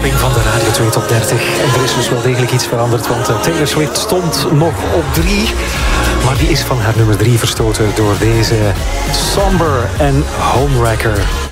opwarming van de Radio 2 Top 30. En er is dus wel degelijk iets veranderd, want Taylor Swift stond nog op 3. Maar die is van haar nummer 3 verstoten door deze Somber en Homewrecker.